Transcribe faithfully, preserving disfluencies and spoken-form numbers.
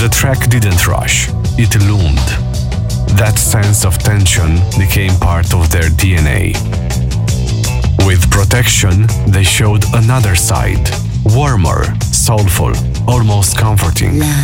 The track didn't rush, it loomed. That sense of tension became part of their D N A. With Protection, they showed another side, warmer, soulful, almost comforting.